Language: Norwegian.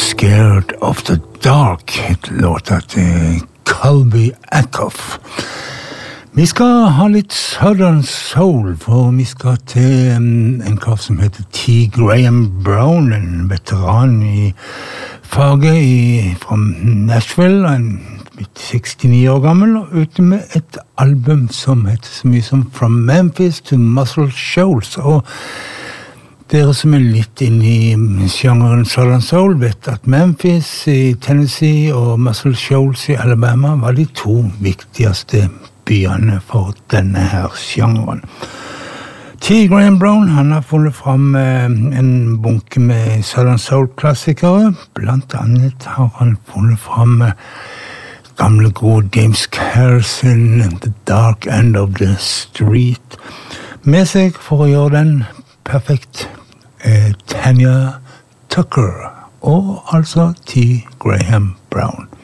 Scared of the Dark, et låta til Colby Ackoff. Vi skal ha litt Southern Soul, for vi skal til en kar som heter T. Graham Brown, en veteran i faget fra Nashville, en 69 år gammel, og ute med et album som heter så mye som From Memphis to Muscle Shoals, og dere som litt inn i sjangeren Southern Soul vet at Memphis i Tennessee og Muscle Shoals i Alabama var de to viktigste byene for denne her sjangeren. T. Graham Brown, han har funnet fram en bunke med Southern Soul-klassikere. Blant annet har han funnet fram gamle gode James Harrison, The Dark End of the Street, med seg for å gjøre den perfekt. Tanya Tucker og altså T. Graham Brown.